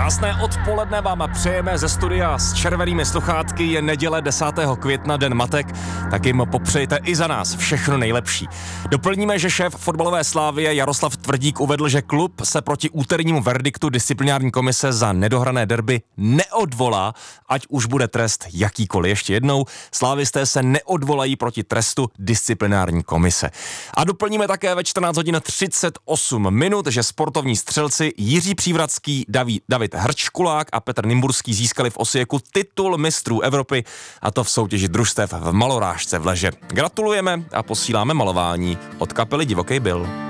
Krásné odpoledne vám přejeme ze studia s červenými sluchátky. Je neděle 10. května, den matek, tak jim popřejte i za nás všechno nejlepší. Doplníme, že šéf fotbalové Slavie Jaroslav Tvrdík uvedl, že klub se proti úternímu verdiktu disciplinární komise za nedohrané derby neodvolá, ať už bude trest jakýkoliv. Ještě jednou, slávisté se neodvolají proti trestu disciplinární komise. A doplníme také ve 14 hodin 38 minut, že sportovní střelci Jiří Přívratský, David Hrčkulák a Petr Nymburský získali v Osijeku titul mistrů Evropy, a to v soutěži družstev v malorážce v Leže. Gratulujeme a posíláme malování od kapely Divokej Bill.